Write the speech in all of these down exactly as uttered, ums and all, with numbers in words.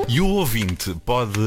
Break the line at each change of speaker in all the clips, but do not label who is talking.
E o ouvinte pode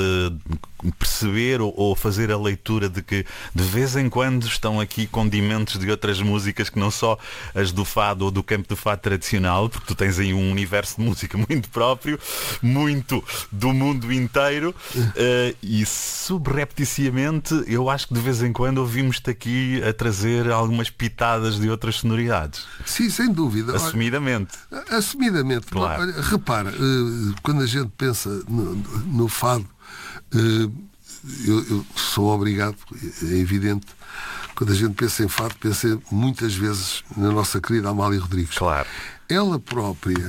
uh, perceber ou, ou fazer a leitura de que de vez em quando estão aqui condimentos de outras músicas que não só as do fado ou do campo do fado tradicional, porque tu tens aí um universo de música muito próprio, muito do mundo inteiro, uh, e subrepticiamente eu acho que de vez em quando ouvimos-te aqui a trazer algumas pitadas de outras sonoridades.
Sim, sem dúvida.
Assumidamente.
Olha, assumidamente.
Claro.
Olha, repara, uh, quando a gente pensa no, no fado, uh, eu, eu sou obrigado, é evidente, quando a gente pensa em fado, pensa muitas vezes na nossa querida Amália Rodrigues.
Claro.
Ela própria,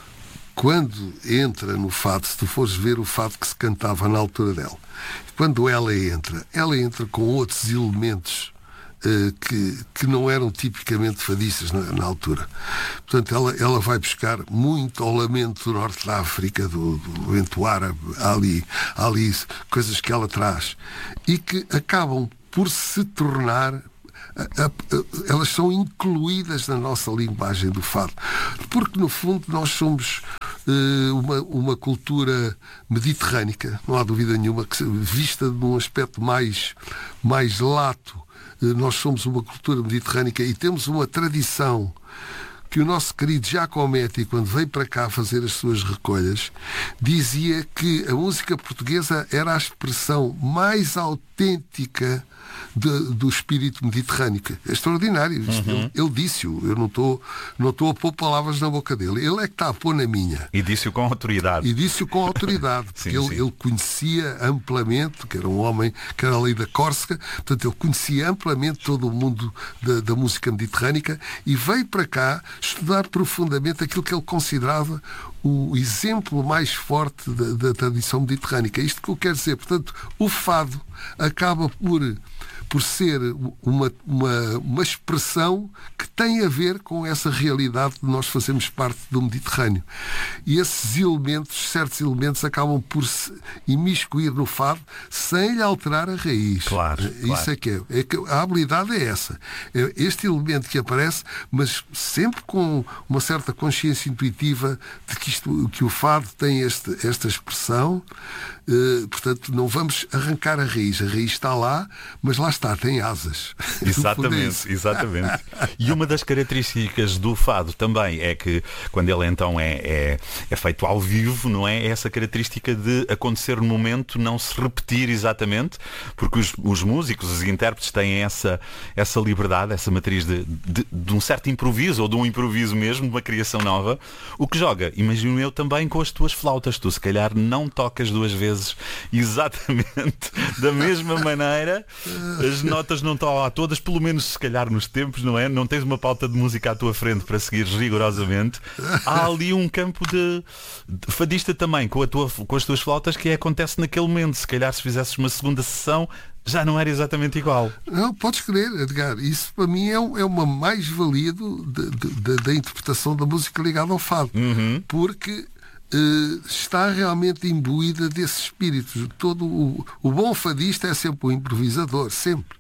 quando entra no fado, se tu fores ver o fado que se cantava na altura dela, quando ela entra, ela entra com outros elementos Uh, que, que não eram tipicamente fadistas na, na altura. Portanto, ela, ela vai buscar muito ao lamento do norte da África, do, do vento árabe, ali, ali coisas que ela traz e que acabam por se tornar, a, a, a, elas são incluídas na nossa linguagem do fado, porque no fundo nós somos uh, uma, uma cultura mediterrânica, não há dúvida nenhuma, que vista de um aspecto mais, mais lato. Nós somos uma cultura mediterrânica e temos uma tradição que o nosso querido Giacometti, quando veio para cá fazer as suas recolhas, dizia que a música portuguesa era a expressão mais autêntica de, do espírito mediterrâneo. É extraordinário. Uhum. Ele, ele disse-o. Eu não estou não estou a pôr palavras na boca dele. Ele é que está a pôr na minha.
E disse-o com autoridade.
E disse-o com autoridade. Porque
sim,
ele,
sim.
ele conhecia amplamente, que era um homem que era ali da Córsega, portanto ele conhecia amplamente todo o mundo da, da música mediterrânica e veio para cá estudar profundamente aquilo que ele considerava o exemplo mais forte da, da tradição mediterrânica. Isto que eu quero dizer. Portanto, o fado acaba por, por ser uma, uma, uma expressão que tem a ver com essa realidade de nós fazermos parte do Mediterrâneo. E esses elementos, certos elementos, acabam por se imiscuir no fado sem lhe alterar a raiz.
Claro,
Isso
claro.
é que é. é que a habilidade é essa. É este elemento que aparece, mas sempre com uma certa consciência intuitiva de que, isto, que o fado tem este, esta expressão. Uh, portanto, não vamos arrancar a raiz. A raiz está lá, mas lá está, tem asas.
Exatamente, é exatamente. E uma das características do fado também é que quando ele então é, é, é feito ao vivo, não é? É essa característica de acontecer no momento, não se repetir exatamente, porque os, os músicos, os intérpretes têm essa, essa liberdade, essa matriz de, de, de um certo improviso, ou de um improviso mesmo, de uma criação nova, o que joga, imagino eu, também com as tuas flautas. Tu se calhar não tocas duas vezes exatamente da mesma maneira, as notas não estão lá todas, pelo menos se calhar nos tempos, não é? Não tens uma pauta de música à tua frente para seguir rigorosamente. Há ali um campo de, de fadista também com, a tua, com as tuas flautas que acontece naquele momento. Se calhar se fizesses uma segunda sessão já não era exatamente igual.
Não, podes crer, Edgar. Isso para mim é, é uma mais-valia do- de- de- de- da interpretação da música ligada ao fado.
Uhum.
Porque eh, está realmente imbuída desse espírito. Todo o, o bom fadista é sempre um improvisador, sempre.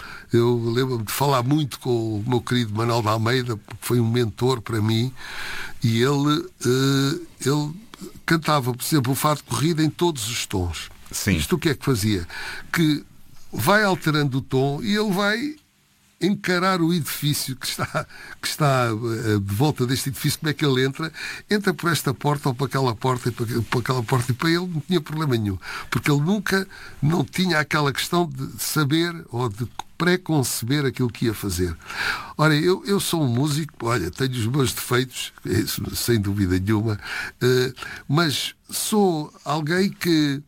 Eu lembro-me de falar muito com o meu querido Manuel de Almeida, porque foi um mentor para mim, e ele, eh, ele cantava, por exemplo, o fado de corrida em todos os tons.
Sim.
Isto o que é que fazia? Que vai alterando o tom e ele vai encarar o edifício que está, que está uh, de volta deste edifício. Como é que ele entra? Entra por esta porta ou para aquela porta e para, para aquela porta, e para ele não tinha problema nenhum, porque ele nunca não tinha aquela questão de saber ou de pré-conceber aquilo que ia fazer. Ora, eu, eu sou um músico, olha, tenho os meus defeitos, isso, sem dúvida nenhuma, uh, mas sou alguém que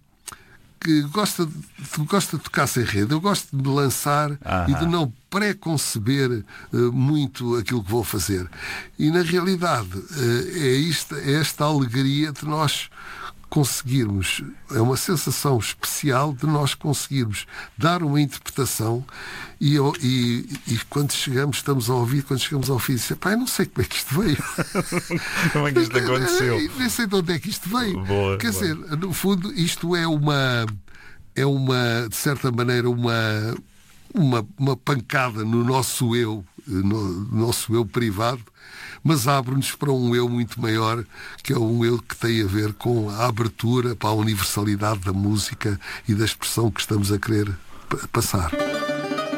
que gosta de, gosta de tocar sem rede. Eu gosto de me lançar
Aham.
e de não pré-conceber uh, muito aquilo que vou fazer. E na realidade uh, é, isto, é esta alegria de nós conseguirmos, é uma sensação especial de nós conseguirmos dar uma interpretação e, eu- e, e quando chegamos, estamos a ouvir, quando chegamos ao fim, dizemos, pá, eu não sei como é que isto veio.
Como é que isto aconteceu?
Nem sei de onde é que isto veio.
Boa,
Quer
boa.
dizer, no fundo, isto é uma, é uma, de certa maneira, uma, uma, uma pancada no nosso eu no nosso eu privado, mas abre-nos para um eu muito maior, que é um eu que tem a ver com a abertura para a universalidade da música e da expressão que estamos a querer passar.